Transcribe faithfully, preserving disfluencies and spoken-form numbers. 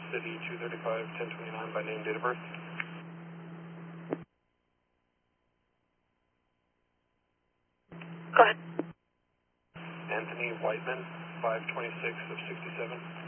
City, two thirty-five, ten twenty-nine, by name, date of birth. Go ahead. Anthony Whiteman, five twenty-six of sixty-seven.